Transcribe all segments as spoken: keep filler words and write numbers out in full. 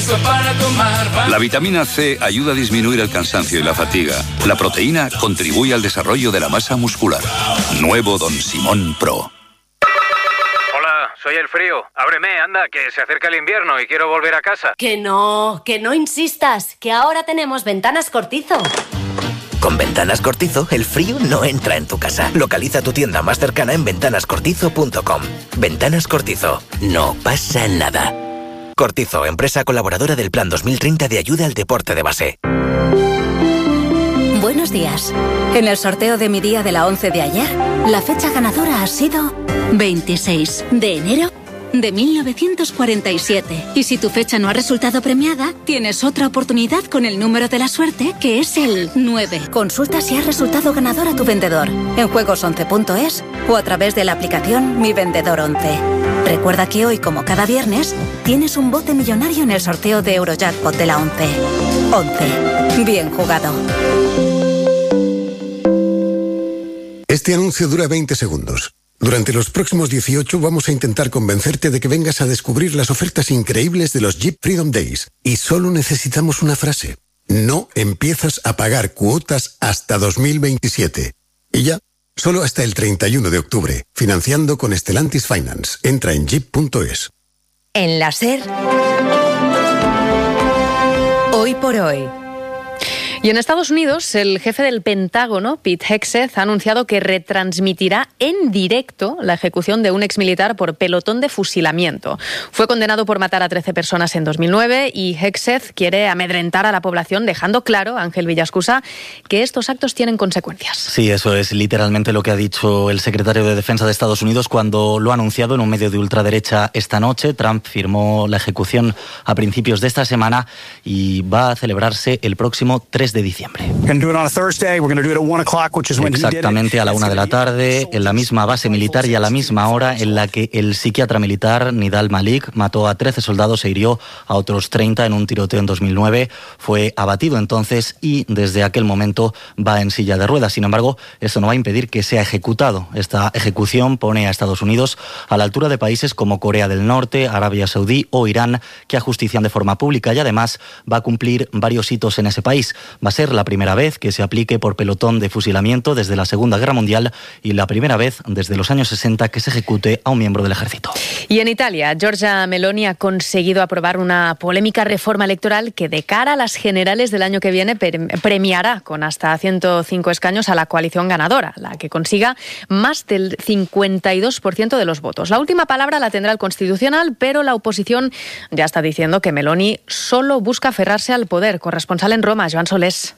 listo para tomar. La vitamina C ayuda a disminuir el cansancio y la fatiga. La proteína contribuye al desarrollo de la masa muscular. Nuevo Don Simón Pro. Hola, soy el frío. Ábreme, anda, que se acerca el invierno y quiero volver a casa. Que no, que no insistas, que ahora tenemos Ventanas Cortizo. Con Ventanas Cortizo, el frío no entra en tu casa. Localiza tu tienda más cercana en ventanas cortizo punto com. Ventanas Cortizo. No pasa nada. Cortizo, empresa colaboradora del Plan dos mil treinta de ayuda al deporte de base. Buenos días. En el sorteo de mi día de la once de ayer, la fecha ganadora ha sido veintiséis de enero de mil novecientos cuarenta y siete. Y si tu fecha no ha resultado premiada, tienes otra oportunidad con el número de la suerte, que es el nueve. Consulta si has resultado ganador a tu vendedor en juegos once punto es o a través de la aplicación Mi Vendedor once. Recuerda que hoy, como cada viernes, tienes un bote millonario en el sorteo de Eurojackpot de la once. once. Bien jugado. Este anuncio dura veinte segundos. Durante los próximos dieciocho vamos a intentar convencerte de que vengas a descubrir las ofertas increíbles de los Jeep Freedom Days. Y solo necesitamos una frase. No empiezas a pagar cuotas hasta dos mil veintisiete. Y ya, solo hasta el treinta y uno de octubre. Financiando con Stellantis Finance. Entra en jeep punto es. En la SER, hoy por hoy. Y en Estados Unidos, el jefe del Pentágono, Pete Hegseth, ha anunciado que retransmitirá en directo la ejecución de un exmilitar por pelotón de fusilamiento. Fue condenado por matar a trece personas en dos mil nueve y Hegseth quiere amedrentar a la población, dejando claro, Ángel Villascusa, que estos actos tienen consecuencias. Sí, eso es literalmente lo que ha dicho el secretario de Defensa de Estados Unidos cuando lo ha anunciado en un medio de ultraderecha esta noche. Trump firmó la ejecución a principios de esta semana y va a celebrarse el próximo tres de diciembre. Exactamente a la una de la tarde, en la misma base militar y a la misma hora en la que el psiquiatra militar Nidal Malik mató a trece soldados e hirió a otros treinta en un tiroteo en dos mil nueve. Fue abatido entonces y desde aquel momento va en silla de ruedas. Sin embargo, eso no va a impedir que sea ejecutado. Esta ejecución pone a Estados Unidos a la altura de países como Corea del Norte, Arabia Saudí o Irán, que ajustician de forma pública y además va a cumplir varios hitos en ese país. Va a ser la primera vez que se aplique por pelotón de fusilamiento desde la Segunda Guerra Mundial y la primera vez desde los años sesenta que se ejecute a un miembro del ejército. Y en Italia, Giorgia Meloni ha conseguido aprobar una polémica reforma electoral que de cara a las generales del año que viene premiará con hasta ciento cinco escaños a la coalición ganadora, la que consiga más del cincuenta y dos por ciento de los votos. La última palabra la tendrá el Constitucional, pero la oposición ya está diciendo que Meloni solo busca aferrarse al poder. Corresponsal en Roma, Joan Solés.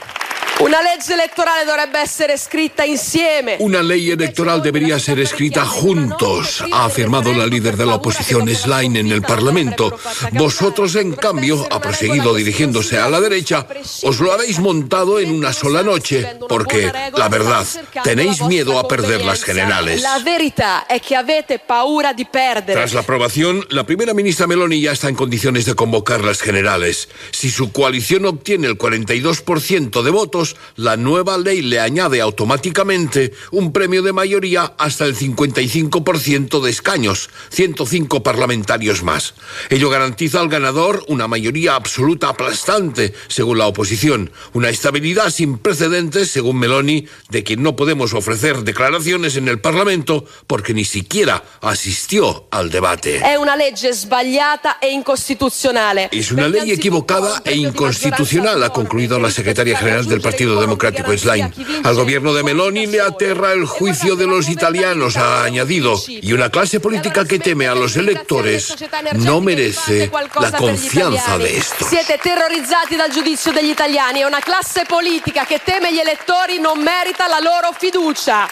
Una legge electorale dovrebbe essere scritta insieme. Una ley electoral debería ser escrita juntos, ha afirmado la líder de la oposición, Schlein, en el Parlamento. Vosotros, en cambio, ha proseguido dirigiéndose a la derecha, os lo habéis montado en una sola noche, porque, la verdad, tenéis miedo a perder las generales. La verità è che avete paura di perdere. Tras la aprobación, la primera ministra Meloni ya está en condiciones de convocar las generales. Si su coalición obtiene el cuarenta y dos por ciento de votos, la nueva ley le añade automáticamente un premio de mayoría hasta el cincuenta y cinco por ciento de escaños, ciento cinco parlamentarios más. Ello garantiza al ganador una mayoría absoluta aplastante, según la oposición, una estabilidad sin precedentes, según Meloni, de quien no podemos ofrecer declaraciones en el Parlamento porque ni siquiera asistió al debate. Es una legge sbagliata e incostituzionale. Es una ley equivocada e inconstitucional, ha concluido la secretaria general del Partido Democrático Schlein. Al gobierno de Meloni le aterra el juicio de los italianos, ha añadido, y una clase política que teme a los electores no merece la confianza de estos. Siete terrorizzati dal giudizio degli italiani e una classe politica che teme gli elettori non merita la loro fiducia.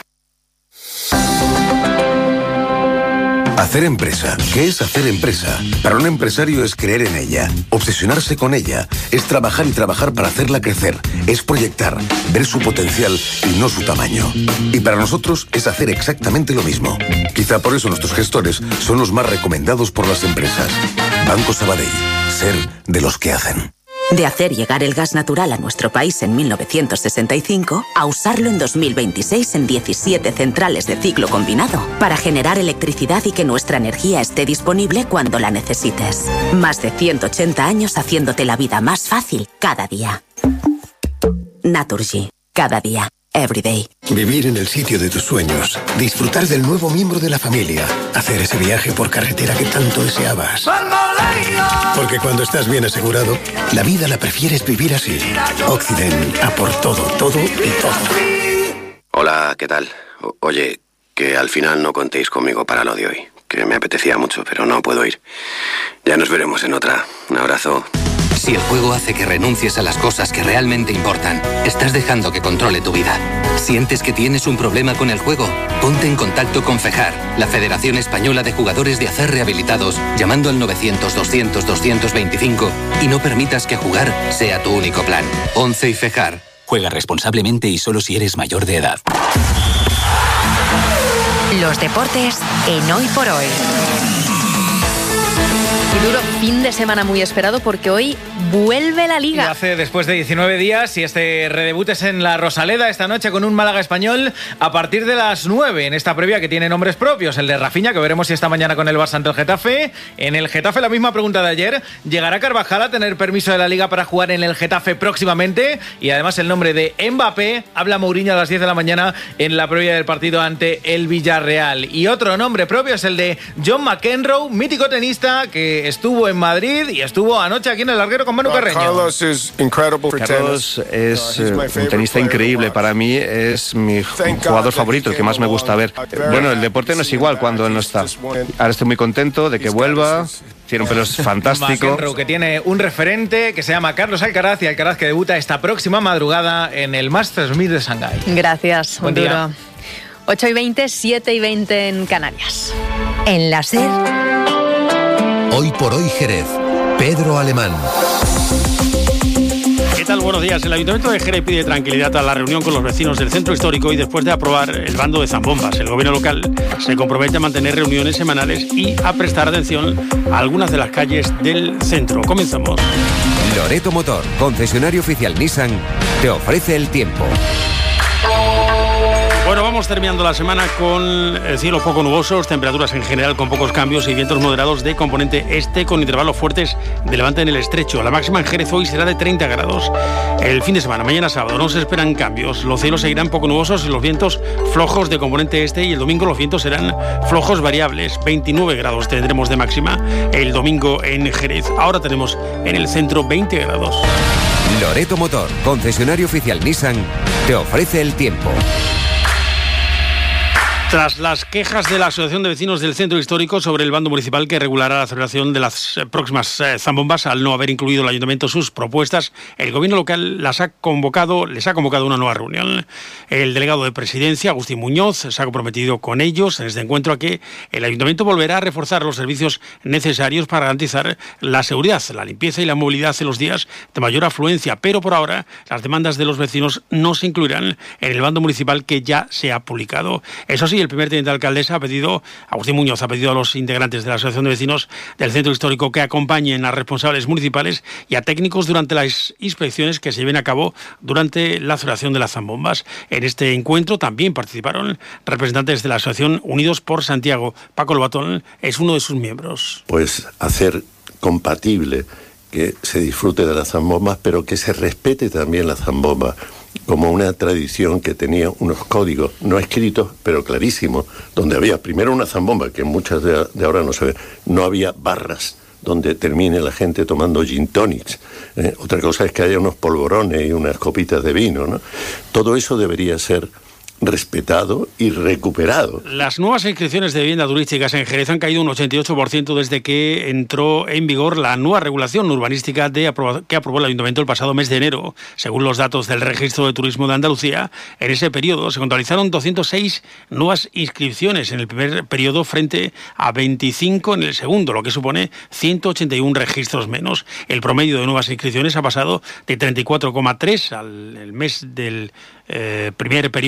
Hacer empresa. ¿Qué es hacer empresa? Para un empresario es creer en ella, obsesionarse con ella, es trabajar y trabajar para hacerla crecer, es proyectar, ver su potencial y no su tamaño. Y para nosotros es hacer exactamente lo mismo. Quizá por eso nuestros gestores son los más recomendados por las empresas. Banco Sabadell. Ser de los que hacen. De hacer llegar el gas natural a nuestro país en mil novecientos sesenta y cinco a usarlo en dos mil veintiséis en diecisiete centrales de ciclo combinado para generar electricidad y que nuestra energía esté disponible cuando la necesites. Más de ciento ochenta años haciéndote la vida más fácil cada día. Naturgy. Cada día. Everyday. Vivir en el sitio de tus sueños. Disfrutar del nuevo miembro de la familia. Hacer ese viaje por carretera que tanto deseabas. Porque cuando estás bien asegurado, la vida la prefieres vivir así. Occident. A por todo, todo y todo. Hola, ¿qué tal? O- oye, que al final no contéis conmigo para lo de hoy. Que me apetecía mucho, pero no puedo ir. Ya nos veremos en otra. Un abrazo. Si el juego hace que renuncies a las cosas que realmente importan, estás dejando que controle tu vida. ¿Sientes que tienes un problema con el juego? Ponte en contacto con FEJAR, la Federación Española de Jugadores de Acer Rehabilitados, llamando al novecientos, doscientos, doscientos veinticinco y no permitas que jugar sea tu único plan. ONCE y FEJAR. Juega responsablemente y solo si eres mayor de edad. Los deportes en Hoy por Hoy. Y duro fin de semana muy esperado porque hoy vuelve la Liga. Y hace después de diecinueve días y este redebut es en la Rosaleda esta noche con un Málaga Español a partir de las nueve en esta previa que tiene nombres propios. El de Rafinha, que veremos si esta mañana con el Barça ante el Getafe. En el Getafe la misma pregunta de ayer. ¿Llegará Carvajal a tener permiso de la Liga para jugar en el Getafe próximamente? Y además el nombre de Mbappé. Habla Mourinho a las diez de la mañana en la previa del partido ante el Villarreal. Y otro nombre propio es el de John McEnroe, mítico tenista que estuvo en Madrid y estuvo anoche aquí en el Larguero con Manu Carreño. Carlos es eh, un tenista increíble. Para mí es mi jugador favorito, el que más me gusta ver. Bueno, el deporte no es igual cuando él no está. Ahora estoy muy contento de que vuelva. Tiene un pelo fantástico. McEnroe, que tiene un referente que se llama Carlos Alcaraz, y Alcaraz que debuta esta próxima madrugada en el Masters mil de Shanghái. Gracias, Buen Duro. día. ocho y veinte, siete y veinte en Canarias. En la SER. Hoy por hoy Jerez. Pedro Alemán. ¿Qué tal? Buenos días. El Ayuntamiento de Jerez pide tranquilidad a la reunión con los vecinos del centro histórico y después de aprobar el bando de zambombas. El gobierno local se compromete a mantener reuniones semanales y a prestar atención a algunas de las calles del centro. Comenzamos. Loreto Motor, concesionario oficial Nissan, te ofrece el tiempo. Bueno, vamos terminando la semana con cielos poco nubosos, temperaturas en general con pocos cambios y vientos moderados de componente este con intervalos fuertes de levante en el estrecho. La máxima en Jerez hoy será de treinta grados. El fin de semana, mañana sábado, no se esperan cambios. Los cielos seguirán poco nubosos y los vientos flojos de componente este, y el domingo los vientos serán flojos variables. veintinueve grados tendremos de máxima el domingo en Jerez. Ahora tenemos en el centro veinte grados. Loreto Motor, concesionario oficial Nissan, te ofrece el tiempo. Tras las quejas de la Asociación de Vecinos del Centro Histórico sobre el bando municipal que regulará la celebración de las próximas eh, zambombas, al no haber incluido el Ayuntamiento sus propuestas, el Gobierno local las ha convocado, les ha convocado una nueva reunión. El delegado de Presidencia, Agustín Muñoz, se ha comprometido con ellos en este encuentro a que el Ayuntamiento volverá a reforzar los servicios necesarios para garantizar la seguridad, la limpieza y la movilidad en los días de mayor afluencia, pero por ahora las demandas de los vecinos no se incluirán en el bando municipal que ya se ha publicado. Eso sí, el primer teniente de alcaldesa ha pedido, Agustín Muñoz ha pedido a los integrantes de la Asociación de Vecinos del Centro Histórico que acompañen a responsables municipales y a técnicos durante las inspecciones que se lleven a cabo durante la celebración de las zambombas. En este encuentro también participaron representantes de la Asociación Unidos por Santiago. Paco Lobatón es uno de sus miembros. Pues hacer compatible que se disfrute de las zambombas, pero que se respete también la zambomba como una tradición que tenía unos códigos no escritos, pero clarísimos, donde había primero una zambomba, que muchas de, de ahora no se ven, no había barras donde termine la gente tomando gin tonics. Eh, otra cosa es que haya unos polvorones y unas copitas de vino, ¿no? Todo eso debería ser respetado y recuperado. Las nuevas inscripciones de viviendas turísticas en Jerez han caído un ochenta y ocho por ciento desde que entró en vigor la nueva regulación urbanística de aproba- que aprobó el Ayuntamiento el pasado mes de enero. Según los datos del Registro de Turismo de Andalucía, en ese periodo se contabilizaron doscientas seis nuevas inscripciones en el primer periodo frente a veinticinco en el segundo, lo que supone ciento ochenta y uno registros menos. El promedio de nuevas inscripciones ha pasado de treinta y cuatro coma tres al el mes del eh, primer periodo a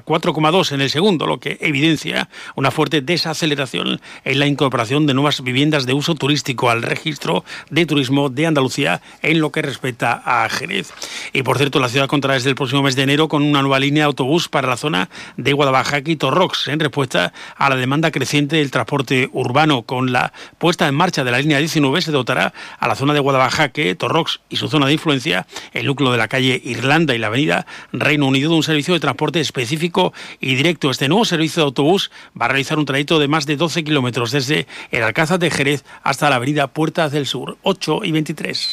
cuatro coma dos en el segundo, lo que evidencia una fuerte desaceleración en la incorporación de nuevas viviendas de uso turístico al registro de turismo de Andalucía en lo que respecta a Jerez. Y por cierto, la ciudad contará desde el próximo mes de enero con una nueva línea de autobús para la zona de Guadabajaque y Torrox, en respuesta a la demanda creciente del transporte urbano. Con la puesta en marcha de la línea diecinueve se dotará a la zona de Guadabajaque, Torrox y su zona de influencia, el núcleo de la calle Irlanda y la avenida Reino Unido, de un servicio de transporte específico y directo. Este nuevo servicio de autobús va a realizar un trayecto de más de doce kilómetros desde el Alcázar de Jerez hasta la avenida Puertas del Sur, ocho y veintitrés.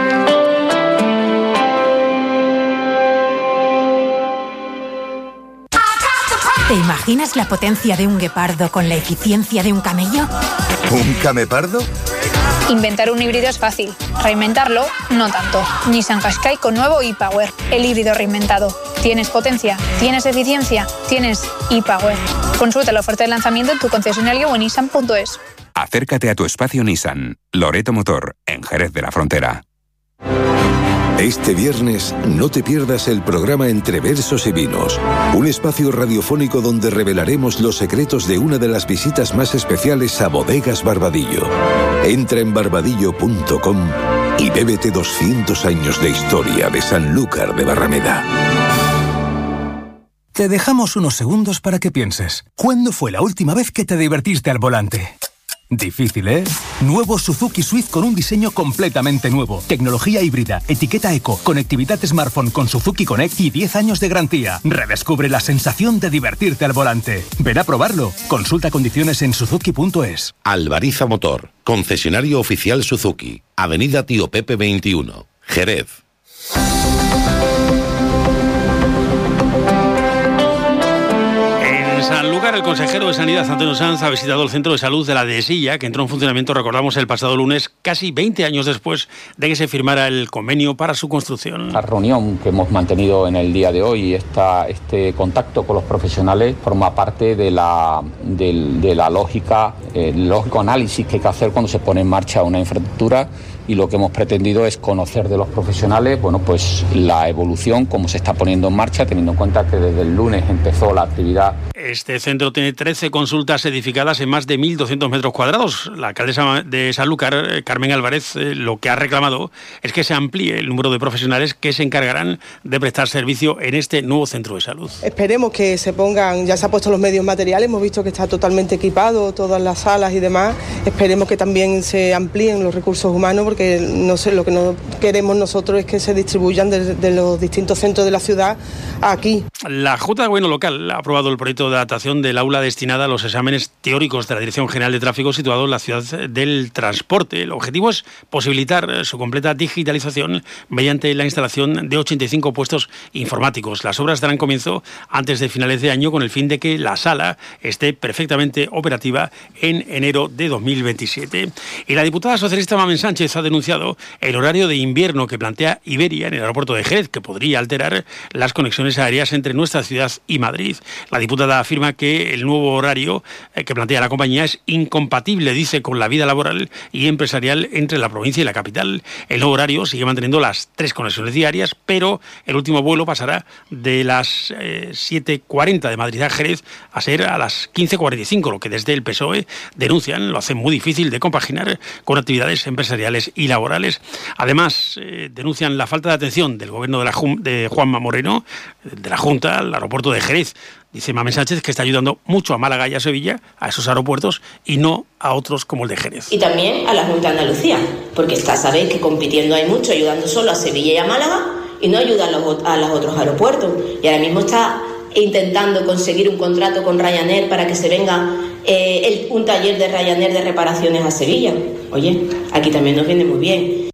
¿Te imaginas la potencia de un guepardo con la eficiencia de un camello? ¿Un camepardo? Inventar un híbrido es fácil, reinventarlo no tanto. Nissan Qashqai con nuevo e-Power, el híbrido reinventado. ¿Tienes potencia? ¿Tienes eficiencia? ¿Tienes e-Power? Consulta la oferta de lanzamiento en tu concesionario o en nissan punto es. Acércate a tu espacio Nissan, Loreto Motor, en Jerez de la Frontera. Este viernes no te pierdas el programa Entre Versos y Vinos, un espacio radiofónico donde revelaremos los secretos de una de las visitas más especiales a Bodegas Barbadillo. Entra en barbadillo punto com y bébete doscientos años de historia de Sanlúcar de Barrameda. Te dejamos unos segundos para que pienses. ¿Cuándo fue la última vez que te divertiste al volante? Difícil, ¿eh? Nuevo Suzuki Swift con un diseño completamente nuevo. Tecnología híbrida, etiqueta eco, conectividad smartphone con Suzuki Connect y diez años de garantía. Redescubre la sensación de divertirte al volante. Ven a probarlo. Consulta condiciones en suzuki punto es. Albariza Motor, concesionario oficial Suzuki. Avenida Tío Pepe veintiuno, Jerez. En Sanlúcar, el consejero de Sanidad, Antonio Sanz, ha visitado el centro de salud de la Dehesilla, que entró en funcionamiento, recordamos, el pasado lunes, casi veinte años después de que se firmara el convenio para su construcción. La reunión que hemos mantenido en el día de hoy, esta, este contacto con los profesionales, forma parte de la, de, de la lógica, el lógico análisis que hay que hacer cuando se pone en marcha una infraestructura. Y lo que hemos pretendido es conocer de los profesionales, bueno, pues la evolución, cómo se está poniendo en marcha, teniendo en cuenta que desde el lunes empezó la actividad. Este centro tiene trece consultas edificadas en más de mil doscientos metros cuadrados. La alcaldesa de Sanlúcar, Carmen Álvarez, lo que ha reclamado es que se amplíe el número de profesionales que se encargarán de prestar servicio en este nuevo centro de salud. Esperemos que se pongan, ya se han puesto los medios materiales, hemos visto que está totalmente equipado, todas las salas y demás. Esperemos que también se amplíen los recursos humanos, porque que no sé, lo que no queremos nosotros es que se distribuyan de, de los distintos centros de la ciudad aquí. La Junta de Gobierno local ha aprobado el proyecto de adaptación del aula destinada a los exámenes teóricos de la Dirección General de Tráfico situado en la ciudad del transporte. El objetivo es posibilitar su completa digitalización mediante la instalación de ochenta y cinco puestos informáticos. Las obras darán comienzo antes de finales de año con el fin de que la sala esté perfectamente operativa en enero de dos mil veintisiete. Y la diputada socialista Mamen Sánchez ha denunciado el horario de invierno que plantea Iberia en el aeropuerto de Jerez, que podría alterar las conexiones aéreas entre nuestra ciudad y Madrid. La diputada afirma que el nuevo horario que plantea la compañía es incompatible, dice, con la vida laboral y empresarial entre la provincia y la capital. El nuevo horario sigue manteniendo las tres conexiones diarias, pero el último vuelo pasará de las eh, siete cuarenta de Madrid a Jerez a ser a las quince cuarenta y cinco, lo que desde el P S O E denuncian lo hace muy difícil de compaginar con actividades empresariales y laborales. Además, eh, denuncian la falta de atención del gobierno de, la Jun- de Juanma Moreno, de la Junta, al aeropuerto de Jerez. Dice Mamen Sánchez que está ayudando mucho a Málaga y a Sevilla, a esos aeropuertos, y no a otros como el de Jerez. Y también a la Junta de Andalucía, porque está, sabéis que compitiendo hay mucho, ayudando solo a Sevilla y a Málaga, y no ayuda a los, a los otros aeropuertos. Y ahora mismo está intentando conseguir un contrato con Ryanair para que se venga eh, el, un taller de Ryanair de reparaciones a Sevilla. Oye, aquí también nos viene muy bien.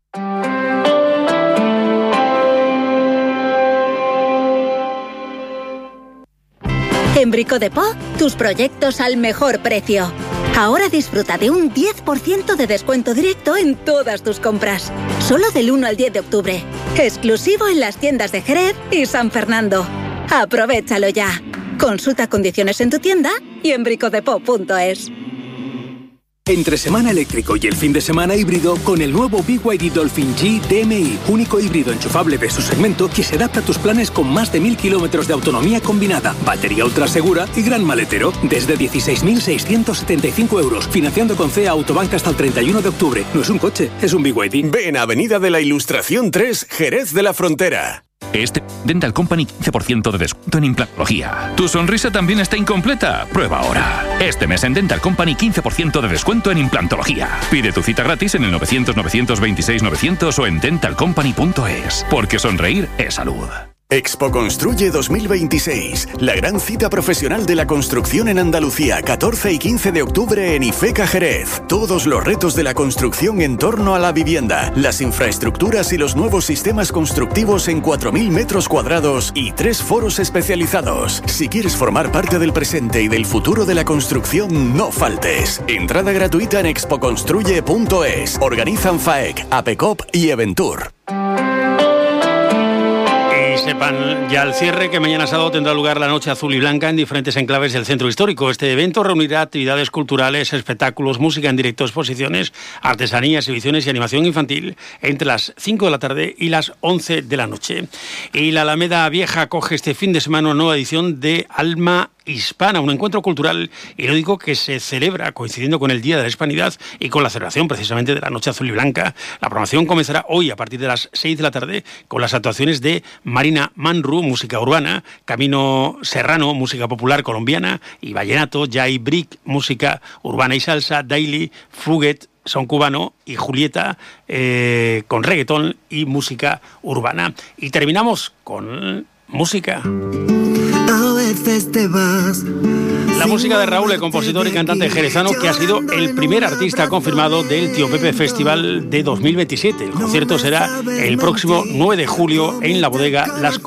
En Brico de Po, tus proyectos al mejor precio. Ahora disfruta de un diez por ciento de descuento directo en todas tus compras. Solo del uno al diez de octubre. Exclusivo en las tiendas de Jerez y San Fernando. Aprovéchalo ya. Consulta condiciones en tu tienda y en bricodepo punto es. Entre semana eléctrico y el fin de semana híbrido con el nuevo B Y D Dolphin G D M I, único híbrido enchufable de su segmento que se adapta a tus planes con más de mil kilómetros de autonomía combinada, batería ultra segura y gran maletero. Desde dieciséis mil seiscientos setenta y cinco euros, financiando con C E A Autobank hasta el treinta y uno de octubre. No es un coche, es un B Y D. Ven a Avenida de la Ilustración tres, Jerez de la Frontera. Este Dental Company quince por ciento de descuento en implantología. ¿Tu sonrisa también está incompleta? Prueba ahora. Este mes en Dental Company quince por ciento de descuento en implantología. Pide tu cita gratis en el novecientos, novecientos veintiséis, novecientos o en dental company punto es. Porque sonreír es salud. Expo Construye dos mil veintiséis, la gran cita profesional de la construcción en Andalucía, catorce y quince de octubre en IFECA Jerez. Todos los retos de la construcción en torno a la vivienda, las infraestructuras y los nuevos sistemas constructivos en cuatro mil metros cuadrados y tres foros especializados. Si quieres formar parte del presente y del futuro de la construcción, no faltes. Entrada gratuita en expo construye punto es. Organizan FAEC, APECOP y Eventur. Sepan ya al cierre que mañana sábado tendrá lugar la Noche Azul y Blanca en diferentes enclaves del centro histórico. Este evento reunirá actividades culturales, espectáculos, música en directo, exposiciones, artesanías, exhibiciones y animación infantil entre las cinco de la tarde y las once de la noche. Y la Alameda Vieja acoge este fin de semana una nueva edición de Alma Hispana, un encuentro cultural y lúdico que se celebra coincidiendo con el Día de la Hispanidad y con la celebración precisamente de la Noche Azul y Blanca. La programación comenzará hoy a partir de las seis de la tarde con las actuaciones de Marina Manru, música urbana, Camino Serrano, música popular colombiana, y Vallenato, Jai Brick, música urbana y salsa, Daily, Fuguet, son cubano, y Julieta eh, con reggaetón y música urbana. Y terminamos con música. La música de Raúl, el compositor y cantante jerezano, que ha sido el primer artista confirmado del Tío Pepe Festival de dos mil veintisiete. El concierto será el próximo nueve de julio en la bodega Las